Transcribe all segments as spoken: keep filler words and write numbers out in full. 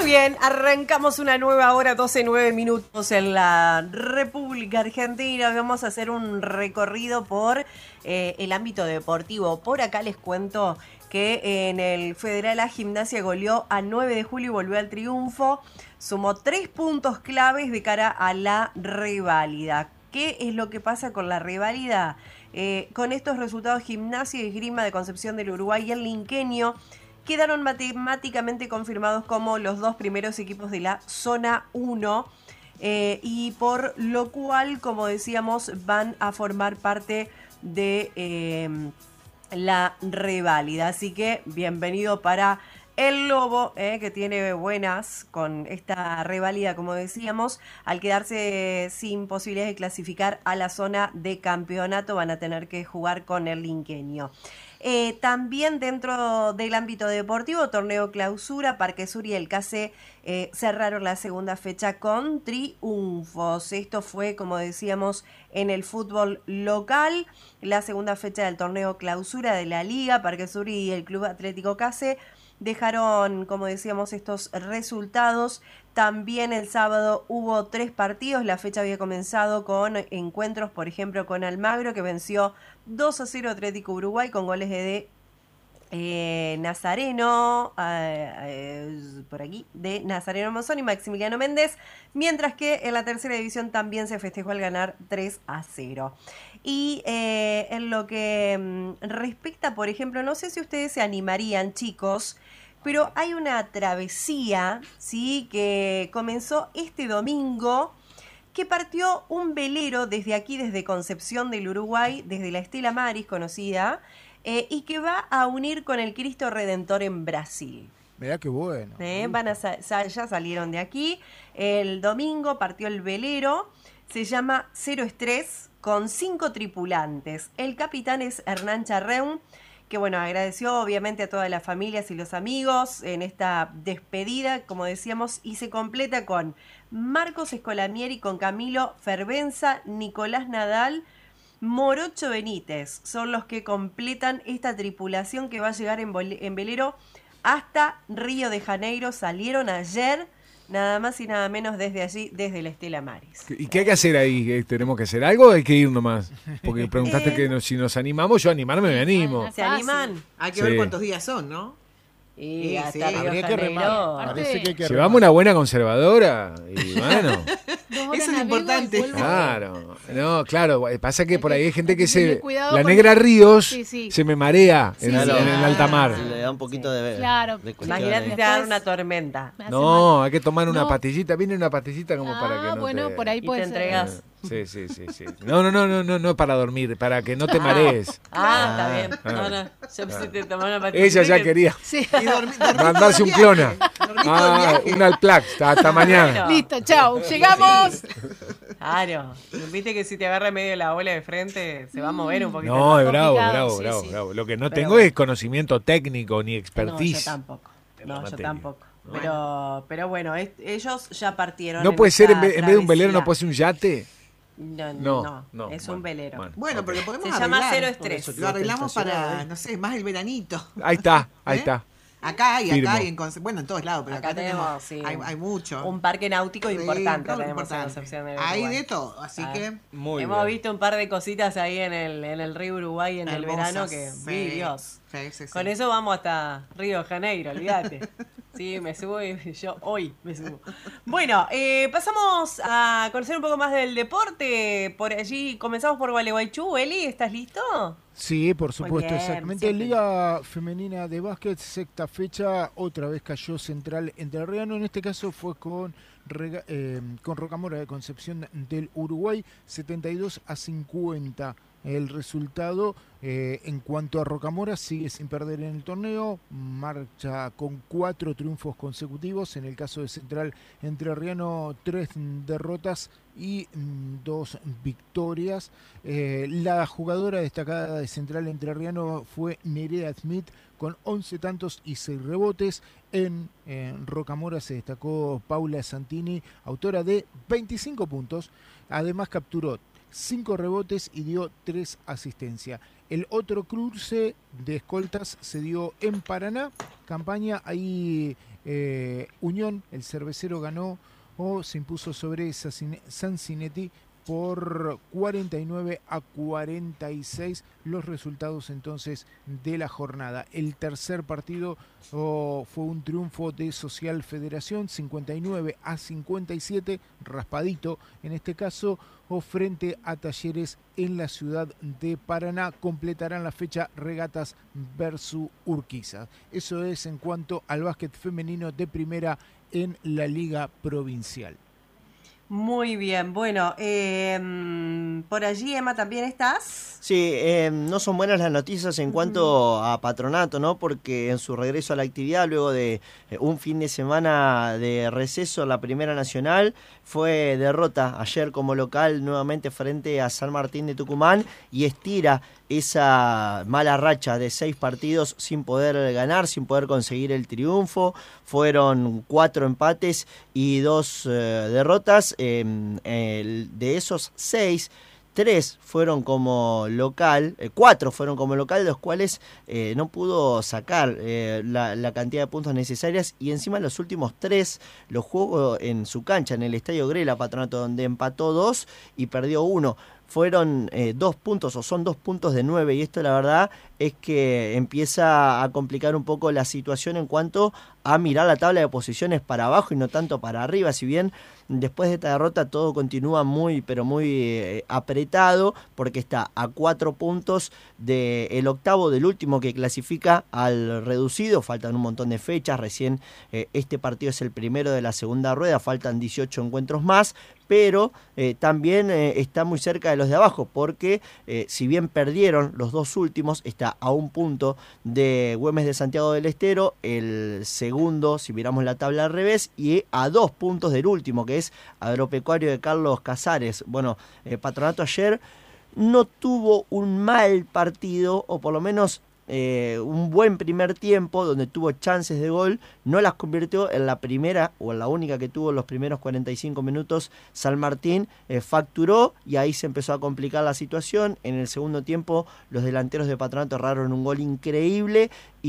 Muy bien, arrancamos una nueva hora, doce, nueve minutos en la República Argentina. Vamos a hacer un recorrido por eh, el ámbito deportivo. Por acá les cuento que en el Federal A Gimnasia goleó a nueve de julio y volvió al triunfo. Sumó tres puntos claves de cara a la reválida. ¿Qué es lo que pasa con la reválida? Eh, con estos resultados, Gimnasia y Esgrima de Concepción del Uruguay y el Linqueño quedaron matemáticamente confirmados como los dos primeros equipos de la zona uno, eh, y por lo cual, como decíamos, van a formar parte de eh, la reválida. Así que bienvenido para el Lobo, eh, que tiene buenas con esta reválida, como decíamos. Al quedarse sin posibilidades de clasificar a la zona de campeonato, van a tener que jugar con el Linqueño. Eh, también dentro del ámbito deportivo, torneo clausura, Parque Sur y el K C eh, cerraron la segunda fecha con triunfos. Esto fue, como decíamos, en el fútbol local. La segunda fecha del torneo clausura de la Liga, Parque Sur y el Club Atlético K C dejaron, como decíamos, estos resultados. También el sábado hubo tres partidos. La fecha había comenzado con encuentros, por ejemplo, con Almagro, que venció dos a cero Atlético Uruguay con goles de eh, Nazareno, eh, eh, por aquí, de Nazareno Monzón y Maximiliano Méndez, mientras que en la tercera división también se festejó al ganar tres a cero. Y eh, en lo que mm, respecta, por ejemplo, no sé si ustedes se animarían, chicos, pero hay una travesía, ¿sí?, que comenzó este domingo, que partió un velero desde aquí, desde Concepción del Uruguay, desde la Estela Maris conocida, eh, y que va a unir con el Cristo Redentor en Brasil. Mirá qué bueno. Eh, van a sa- sa- ya salieron de aquí. El domingo partió el velero, se llama Cero Estrés, con cinco tripulantes. El capitán es Hernán Charreún, que bueno, agradeció obviamente a todas las familias y los amigos en esta despedida, como decíamos, y se completa con Marcos Escolamieri, con Camilo Fervenza, Nicolás Nadal, Morocho Benítez. Son los que completan esta tripulación que va a llegar en, bol- en velero hasta Río de Janeiro. Salieron ayer, nada más y nada menos, desde allí, desde la Estela Maris. ¿Y qué hay que hacer ahí? ¿Tenemos que hacer algo o hay que ir nomás? Porque preguntaste Eh. que nos- si nos animamos, yo animarme me animo. ¿Se animan? Hay que Sí. ver cuántos días son, ¿no? Y Sí, hasta sí, Río Habría que Janeiro. remar. Parece que hay que Llevamos remar. una buena conservadora y bueno, Dos horas Eso es navego importante. y vuelvo. claro. No, claro, pasa que por ahí hay gente Hay que que se... tener cuidado La con- negra Ríos Sí, sí. se me marea en, Sí, el, sí. en el alta mar. Ah. Le da un poquito de... Claro. de cuestión Imagínate ahí. si te dan Después- una tormenta. Me hace No, mal. hay que tomar una No. pastillita. Viene una pastillita como Ah, para que no bueno, te... por ahí Y te puede ser. entregas. Sí, sí, sí, sí. No, no, no, no, no, no para dormir, para que no te marees. Ah, Ah, está bien. ah. No, no. Yo pensé que te tomaba una pastilla. Ella ya quería Sí. Y dormí- dormí mandarse todo un el clona. viaje. Dormí todo el Ah, viaje. un Alplax. Hasta, hasta mañana. Bueno. Listo, chao. Llegamos. Claro. Viste que si te agarra medio la ola de frente, se va a mover un poquito. No, es más bravo, complicado, bravo, sí, bravo, sí. bravo. Lo que no Pero tengo bueno. es conocimiento técnico ni No, yo expertise. tampoco. en la No, yo materia. tampoco. Pero, pero bueno, es- ellos ya partieron. No en puede ser, en esta vez, en vez de un velero, travesía. no puede ser un yate. No, No, no, no, es bueno, un velero. bueno. Bueno, Ok. pero podemos Se llama arreglar. Cero Estrés. Por eso, Lo Lo arreglamos tentacional, para, ¿eh? no sé, más el veranito. Ahí está, ahí ¿Eh? está. Acá y Firmo. acá y en Conce- bueno, en todos lados, pero Acá acá, tenemos, sí, hay, hay mucho. Un parque náutico Sí, importante todo tenemos importante. en Concepción del Hay Uruguay. de todo, así Ah. que Muy Hemos bien. visto un par de cositas ahí en el, en el río Uruguay en el hermosas. verano que, Sí, mi Dios. sí, sí, sí. Con eso vamos hasta Río de Janeiro, olvídate. Sí, me subo y yo hoy me subo. Bueno, eh, pasamos a conocer un poco más del deporte. Por allí comenzamos por Gualeguaychú. Eli, ¿estás listo? Sí, por supuesto, bien, exactamente. siempre. Liga Femenina de Básquet, sexta fecha, otra vez cayó Central Entrerriano, en este caso fue con, Rega- eh, con Rocamora de Concepción del Uruguay, setenta y dos a cincuenta. El resultado, eh, en cuanto a Rocamora, sigue sin perder en el torneo, marcha con cuatro triunfos consecutivos, en el caso de Central Entrerriano, tres derrotas y mm, dos victorias. Eh, la jugadora destacada de Central Entrerriano fue Nerea Smith con once tantos y seis rebotes. En, en Rocamora se destacó Paula Santini, autora de veinticinco puntos. Además capturó cinco rebotes y dio tres asistencias. El otro cruce de escoltas se dio en Paraná, campaña ahí eh, Unión, el cervecero ganó o se impuso sobre Cincinnati por cuarenta y nueve a cuarenta y seis, los resultados entonces de la jornada. El tercer partido oh, fue un triunfo de Social Federación, cincuenta y nueve a cincuenta y siete, raspadito en este caso, o frente a Talleres en la ciudad de Paraná. Completarán la fecha Regatas versus Urquiza. Eso es en cuanto al básquet femenino de primera en la Liga Provincial. Muy bien, bueno, eh, por allí, Emma, ¿también estás? Sí, eh, no son buenas las noticias en cuanto a Patronato, ¿no? Porque en su regreso a la actividad, luego de eh, un fin de semana de receso en la Primera Nacional, fue derrota ayer como local nuevamente frente a San Martín de Tucumán y estira esa mala racha de seis partidos sin poder ganar, sin poder conseguir el triunfo. Fueron cuatro empates y dos eh, derrotas. Eh, el, de esos seis, tres fueron como local, eh, cuatro fueron como local, de los cuales eh, no pudo sacar eh, la, la cantidad de puntos necesarias, y encima los últimos tres los jugó en su cancha, en el Estadio Grela Patronato, donde empató dos y perdió uno. Fueron eh, dos puntos, o son dos puntos de nueve, y esto la verdad es que empieza a complicar un poco la situación en cuanto a mirar la tabla de posiciones para abajo y no tanto para arriba. Si bien después de esta derrota todo continúa muy pero muy eh, apretado, porque está a cuatro puntos del octavo, del último que clasifica al reducido. Faltan un montón de fechas, recién eh, este partido es el primero de la segunda rueda, faltan dieciocho encuentros más, pero eh, también eh, está muy cerca de los de abajo, porque eh, si bien perdieron los dos últimos, está a un punto de Güemes de Santiago del Estero, el segundo, si miramos la tabla al revés, y a dos puntos del último, que es Agropecuario de Carlos Casares. Bueno, eh, Patronato ayer no tuvo un mal partido, o por lo menos Eh, un buen primer tiempo donde tuvo chances de gol, no las convirtió. En la primera, o en la única que tuvo, los primeros cuarenta y cinco minutos, San Martín eh, facturó, y ahí se empezó a complicar la situación. En el segundo tiempo los delanteros de Patronato erraron un gol increíble,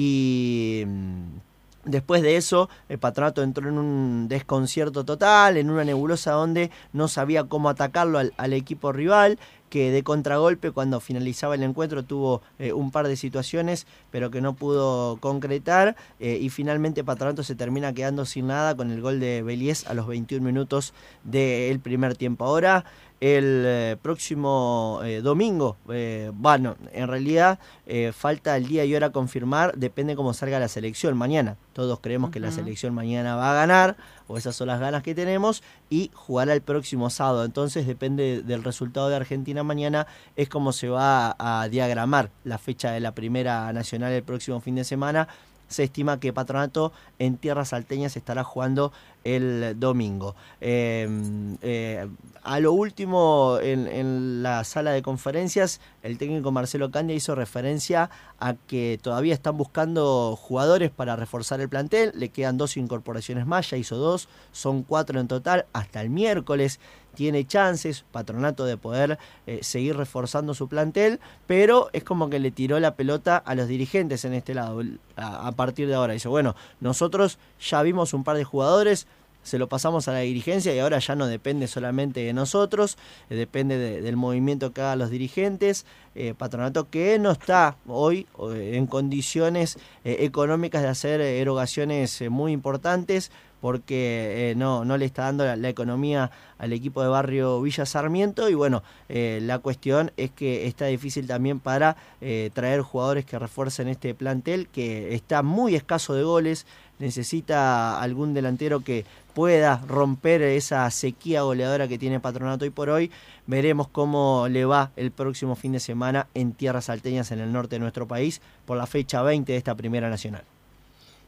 y mmm, después de eso, el Patronato entró en un desconcierto total, en una nebulosa donde no sabía cómo atacarlo al, al equipo rival, que de contragolpe, cuando finalizaba el encuentro, tuvo eh, un par de situaciones, pero que no pudo concretar, eh, y finalmente Patronato se termina quedando sin nada con el gol de Beliés a los veintiún minutos del primer tiempo. Ahora, el eh, próximo eh, domingo, eh, bueno, en realidad eh, falta el día y hora a confirmar, depende cómo salga la selección mañana. Todos creemos uh-huh. que la selección mañana va a ganar, o esas son las ganas que tenemos, y jugará el próximo sábado. Entonces depende del resultado de Argentina mañana, es como se va a, a diagramar la fecha de la Primera Nacional el próximo fin de semana. Se estima que Patronato en tierras salteñas estará jugando el domingo. Eh, eh, a lo último, en, en la sala de conferencias, el técnico Marcelo Candia hizo referencia a que todavía están buscando jugadores para reforzar el plantel. Le quedan dos incorporaciones más, ya hizo dos, son cuatro en total. Hasta el miércoles tiene chances Patronato de poder eh, seguir reforzando su plantel, pero es como que le tiró la pelota a los dirigentes en este lado. A, a partir de ahora dice, bueno, nosotros ya vimos un par de jugadores, se lo pasamos a la dirigencia, y ahora ya no depende solamente de nosotros, eh, depende de, del movimiento que hagan los dirigentes. Eh, Patronato que no está hoy eh, en condiciones eh, económicas de hacer eh, erogaciones eh, muy importantes, porque eh, no, no le está dando la, la economía al equipo de Barrio Villa Sarmiento, y bueno, eh, la cuestión es que está difícil también para eh, traer jugadores que refuercen este plantel, que está muy escaso de goles. Necesita algún delantero que pueda romper esa sequía goleadora que tiene Patronato hoy por hoy. Veremos cómo le va el próximo fin de semana en tierras salteñas, en el norte de nuestro país, por la fecha veinte de esta Primera Nacional.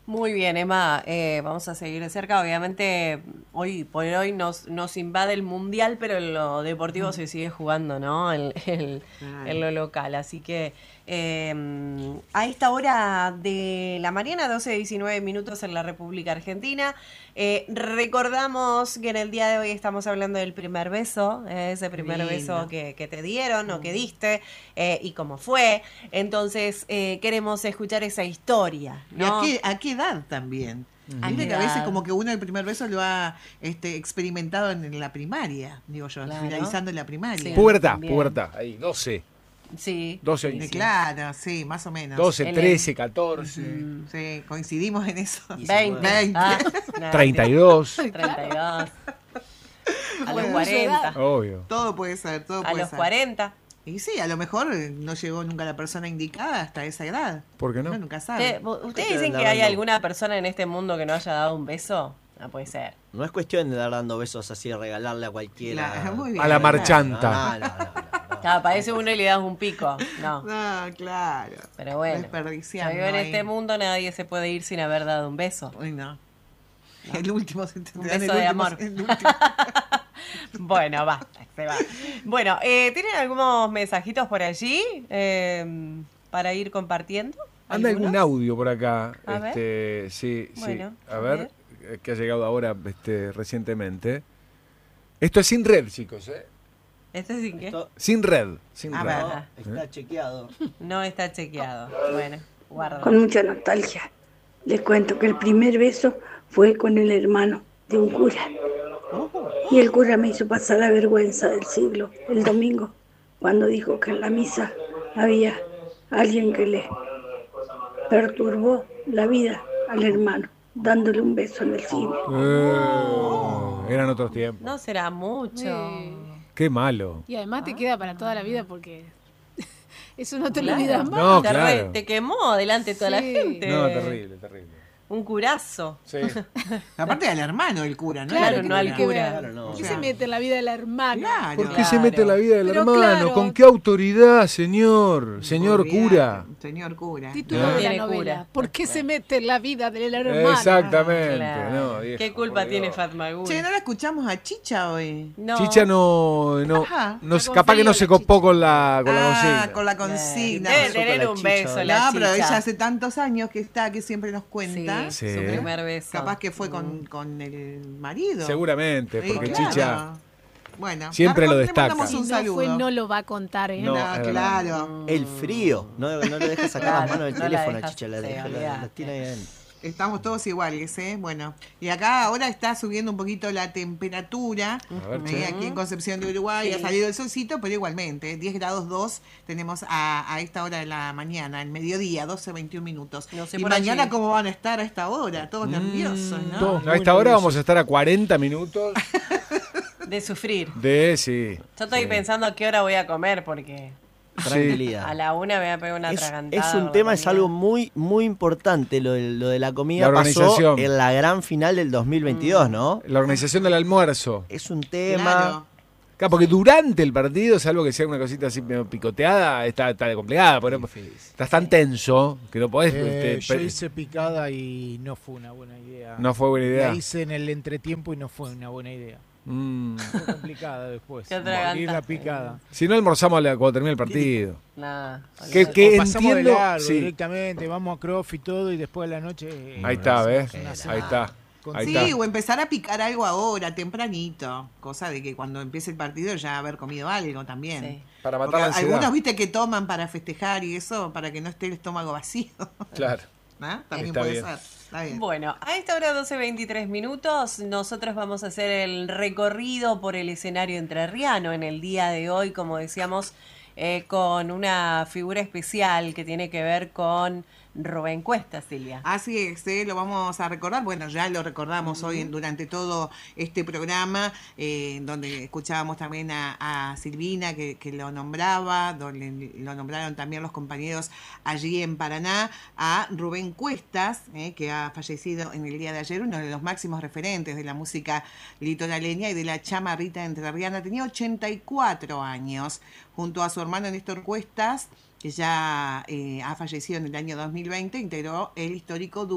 Muy bien, Emma, eh, vamos a seguir de cerca. Obviamente, hoy por hoy nos, nos invade el Mundial, pero en lo deportivo se sigue jugando, ¿no? El, el, en lo local. Así que eh, a esta hora de la mañana, doce diecinueve minutos en la República Argentina, eh, recordamos que en el día de hoy estamos hablando del primer beso, eh, ese primer Lindo. beso que, que te dieron o que diste eh, y cómo fue. Entonces, eh, queremos escuchar esa historia, ¿Y a ¿no? qué, a qué edad también? ¿A Viste qué que a veces edad? como que uno el primer beso lo ha este, experimentado en, en la primaria, digo yo, Claro. finalizando la primaria. Sí. Pubertad, También. pubertad. Ahí, doce. Sí. doce Eh, años. Claro, sí, más o menos. doce, El- trece, catorce, Sí, coincidimos en eso. veinte. veinte. Ah, no, treinta y dos. treinta y dos. A los Bueno, cuarenta. Obvio. Todo puede ser, todo A puede los ser. cuarenta. Y sí, a lo mejor eh, no llegó nunca la persona indicada hasta esa edad. ¿Por qué no? Uno nunca Eh, sabe. ¿Ustedes Te dicen dan que hay dando. alguna persona en este mundo que no haya dado un beso? No puede ser. No es cuestión de dar dando besos así, regalarle a cualquiera. Claro, muy bien. A la No, marchanta. no, no, no, no. Claro, parece uno y le das un pico. No. No, claro. Pero bueno. Desperdiciando Yo vivo en ahí. este mundo, nadie se puede ir sin haber dado un beso. Uy, no. El último se te Un dan el beso de último- amor. el último. Bueno, basta, se va. Bueno, eh, ¿tienen algunos mensajitos por allí eh, para ir compartiendo? Anda algún ¿Algunos? audio por acá. A este, sí, Bueno, sí. A a ver, ver. eh, que ha llegado ahora este, recientemente. Esto es sin red, chicos, ¿eh? ¿Este sin qué? Esto Sin red. Sin A red. ver. Ah, está chequeado. no está chequeado. Bueno, guarda. Con mucha nostalgia. Les cuento que el primer beso fue con el hermano de un cura. Y el cura me hizo pasar la vergüenza del siglo el domingo, cuando dijo que en la misa había alguien que le perturbó la vida al hermano, dándole un beso en el cine. Eh, eran otros tiempos. No será mucho. Sí. Qué malo. Y además te queda para toda la vida porque eso no te lo Claro. olvidas más. No, te, re- claro. te quemó delante de toda la Sí. gente. No, terrible, terrible. Un curazo. Sí. Aparte del hermano, el cura, ¿no? Claro, Era el no al cura. cura. Claro, no. ¿Por qué Claro. se mete en la vida de la hermana? Claro. ¿Por qué Claro. se mete en la vida del Pero hermano? claro. ¿Con qué autoridad, señor? Señor Olvidate, cura. Señor cura. Título No de la tiene novela. cura. ¿Por qué se mete en la vida de la hermana? Exactamente. Claro. No, viejo, ¿Qué culpa por tiene Dios. Fatma Gul? Che, ¿no la escuchamos a Chicha hoy? No. Chicha no, no, Ajá. no Está capaz que no con se frío la copó Chicha. con la, con la ah, consigna. con la Eh, consigna. Debe Pasó con tener la un chicha beso hoy. la No, pero chicha. ella hace tantos años que está, que siempre nos Sí, cuenta. Sí. su primer beso. Capaz que fue con, con el marido. Seguramente, Sí, porque claro. Chicha Bueno, siempre Marco, lo le destaca. mandamos Si un no saludo. fue, no lo va a contar, ¿eh? No, No, es verdad. claro. El frío. No, no le deja sacar Claro, las manos del no la teléfono a dejas, Chicha. La, sí, deja, la, olvidate. la tira ahí adentro. Estamos todos iguales, ¿eh? Bueno, y acá ahora está subiendo un poquito la temperatura. A ver, ¿eh? che. Aquí en Concepción de Uruguay Sí. ha salido el solcito, pero igualmente, diez grados dos tenemos a, a esta hora de la mañana, el mediodía, doce veintiún minutos. No sé y por mañana, allí. ¿cómo van a estar a esta hora? Todos nerviosos, ¿no? todos. a esta hora vamos a estar a cuarenta minutos De sufrir. de sí. Yo estoy sí. pensando a qué hora voy a comer porque Tranquilidad. a la una me voy a pegar una Es, atragantada. es un con tema, la es comida. algo muy muy importante. Lo de, lo de la comida La pasó organización. en la gran final del dos mil veintidós, ¿no? La organización del almuerzo. Es un tema. Claro. Claro, porque durante el partido, salvo que sea una cosita así medio picoteada, está, está complicada. Por ejemplo, estás tan tenso que no podés. Eh, este, yo pe- hice picada y no fue una buena idea. no fue buena idea. La hice en el entretiempo y no fue una buena idea. Mm. Fue complicada después. Te atragantaste. Ir la picada. Si no almorzamos a la- cuando termine el partido. Nah, Que, olvidate. que O pasamos de entiendo. largo Sí. directamente, vamos a cross y todo y después de la noche... eh, Ahí está, ¿ves? una Ahí cena está. con- Ahí Sí, está. o empezar a picar algo ahora, tempranito. Cosa de que cuando empiece el partido ya haber comido algo también. Sí. Para Porque matar la ansiedad. algunos, viste, que toman para festejar y eso, para que no esté el estómago vacío. Claro. ¿No? También Está puede bien. ser. Está bien. Bueno, a esta hora doce veintitrés minutos, nosotros vamos a hacer el recorrido por el escenario entrerriano en el día de hoy, como decíamos, eh, con una figura especial que tiene que ver con Rubén Cuesta, Silvia. Así es, ¿eh? Lo vamos a recordar. Bueno, ya lo recordamos hoy en- durante todo este programa, eh, donde escuchábamos también a, a Silvina que, que lo nombraba, donde lo nombraron también los compañeros allí en Paraná, a Rubén Cuestas, eh, que ha fallecido en el día de ayer, uno de los máximos referentes de la música litoraleña y de la chamarrita entrerriana. Tenía ochenta y cuatro años, junto a su hermano Néstor Cuestas, que ya eh, ha fallecido en el año dos mil veinte, integró el histórico dúo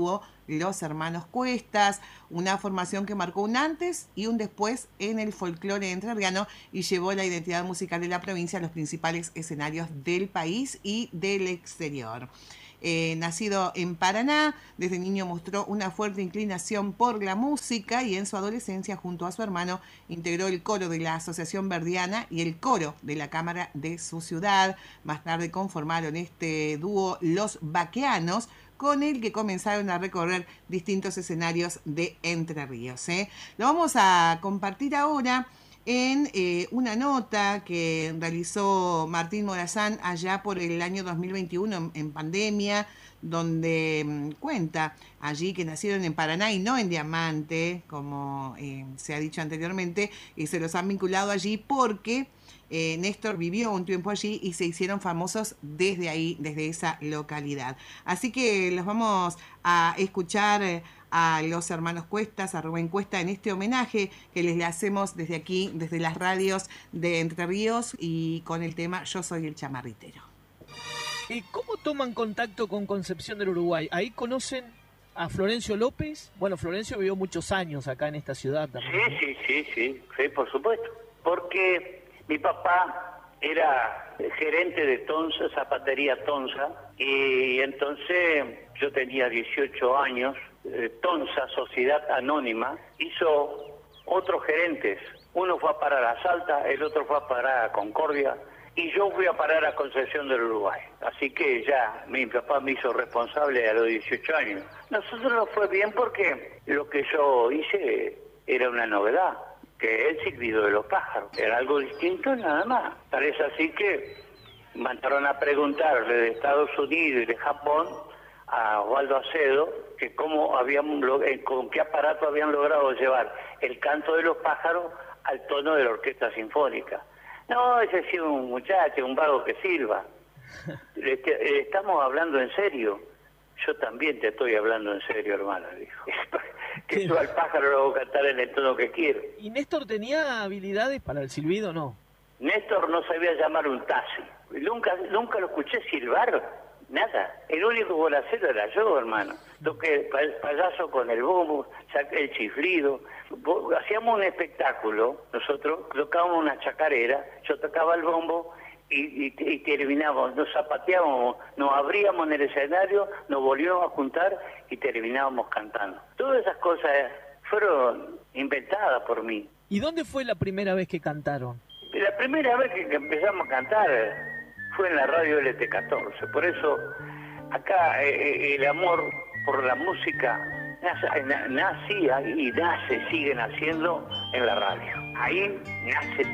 Los Hermanos Cuestas, una formación que marcó un antes y un después en el folclore entrerriano y llevó la identidad musical de la provincia a los principales escenarios del país y del exterior. Eh, nacido en Paraná, desde niño mostró una fuerte inclinación por la música y en su adolescencia, junto a su hermano, integró el coro de la Asociación Verdiana y el coro de la Cámara de su ciudad. Más tarde conformaron este dúo Los Baqueanos, con el que comenzaron a recorrer distintos escenarios de Entre Ríos. ¿eh? Lo vamos a compartir ahora en eh, una nota que realizó Martín Morazán allá por el año dos mil veintiuno en, en pandemia, donde mmm, cuenta allí que nacieron en Paraná y no en Diamante, como eh, se ha dicho anteriormente, y se los han vinculado allí porque eh, Néstor vivió un tiempo allí y se hicieron famosos desde ahí, desde esa localidad. Así que los vamos a escuchar eh, a los hermanos Cuestas, a Rubén Cuesta, en este homenaje que les le hacemos desde aquí, desde las radios de Entre Ríos, y con el tema Yo soy el chamarritero. ¿Y cómo toman contacto con Concepción del Uruguay? Ahí conocen a Florencio López. Bueno, Florencio vivió muchos años acá en esta ciudad también. Sí, sí, sí, sí, sí, por supuesto. Porque mi papá era gerente de Tonsa, zapatería Tonsa, y entonces yo tenía dieciocho años. eh, Tonsa, Sociedad Anónima, hizo otros gerentes. Uno fue a parar a Salta, el otro fue a parar a Concordia, y yo fui a parar a Concepción del Uruguay. Así que ya mi papá me hizo responsable a los dieciocho años. Nosotros nos fue bien porque lo que yo hice era una novedad, que el silbido de los pájaros era algo distinto nada más. Tal es así que mandaron a preguntarle de Estados Unidos y de Japón a Osvaldo Acedo que cómo habían, con qué aparato habían logrado llevar el canto de los pájaros al tono de la orquesta sinfónica. No, ese es un muchacho, un vago que sirva. Estamos hablando en serio. Yo también te estoy hablando en serio, hermano, dijo. Que yo al pájaro lo hago cantar en el tono que quiero. ¿Y Néstor tenía habilidades para el silbido, no? Néstor no sabía llamar un taxi. Nunca, nunca lo escuché silbar. Nada. El único bolacero era yo, hermano. Toqué el payaso con el bombo, saqué el chiflido. Hacíamos un espectáculo. Nosotros tocábamos una chacarera. Yo tocaba el bombo y, y, y terminábamos. Nos zapateábamos, nos abríamos en el escenario, nos volvíamos a juntar y terminábamos cantando. Todas esas cosas fueron inventadas por mí. ¿Y dónde fue la primera vez que cantaron? La primera vez que empezamos a cantar fue en la radio L T catorce, por eso acá eh, el amor por la música nace, na, nacía y nace, sigue naciendo en la radio. Ahí nace